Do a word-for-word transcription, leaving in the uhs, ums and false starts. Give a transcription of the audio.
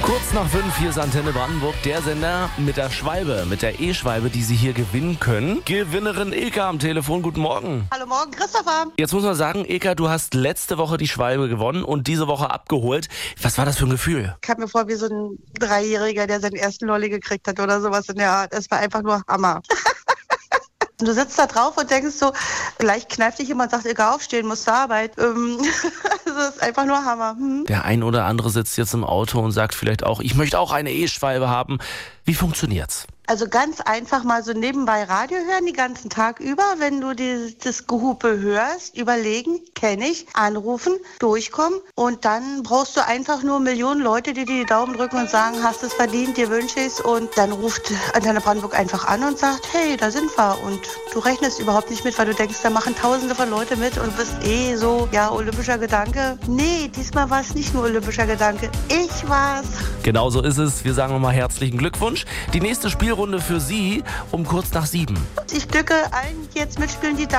Kurz nach fünf, hier ist Antenne Brandenburg, der Sender mit der Schwalbe, mit der E-Schwalbe, die Sie hier gewinnen können. Gewinnerin Ilka am Telefon, guten Morgen. Hallo Morgen, Christopher. Jetzt muss man sagen, Ilka, du hast letzte Woche die Schwalbe gewonnen und diese Woche abgeholt. Was war das für ein Gefühl? Ich kam mir vor wie so ein Dreijähriger, der seinen ersten Lolli gekriegt hat oder sowas in der Art. Es war einfach nur Hammer. Und du sitzt da drauf und denkst so, gleich kneift dich jemand und sagt, Ilka, aufstehen, musst zur Arbeit. Ähm, das ist einfach nur Hammer. Hm? Der ein oder andere sitzt jetzt im Auto und sagt vielleicht auch, ich möchte auch eine E-Schwalbe haben. Wie funktioniert's? Also ganz einfach mal so nebenbei Radio hören, den ganzen Tag über. Wenn du die, das Gehupe hörst, überlegen, kenne ich, anrufen, durchkommen. Und dann brauchst du einfach nur Millionen Leute, die dir die Daumen drücken und sagen, hast es verdient, dir wünsche ich's. Und dann ruft Antenne Brandenburg einfach an und sagt, hey, da sind wir. Und du rechnest überhaupt nicht mit, weil du denkst, da machen tausende von Leute mit und bist eh so, ja, olympischer Gedanke. Nee, diesmal war es nicht nur olympischer Gedanke. Ich war's. Genau so ist es. Wir sagen nochmal herzlichen Glückwunsch. Die nächste Spielrunde für Sie um kurz nach sieben. Ich drücke allen, die jetzt mitspielen, die